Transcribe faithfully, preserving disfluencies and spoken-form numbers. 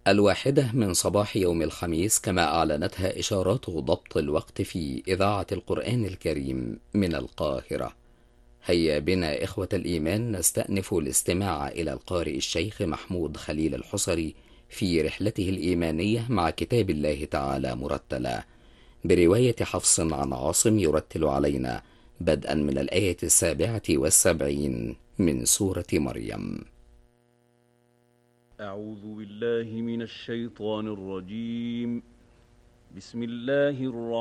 الواحدة من صباح يوم الخميس، كما أعلنتها إشارات ضبط الوقت في إذاعة القرآن الكريم من القاهرة. هيا بنا إخوة الإيمان نستأنف الاستماع إلى القارئ الشيخ محمود خليل الحصري في رحلته الإيمانية مع كتاب الله تعالى مرتلا، برواية حفص عن عاصم، يرتل علينا بدءا من الآية السابعة والسبعين من سورة مريم. أعوذ بالله من الشيطان الرجيم. بسم الله الرحمن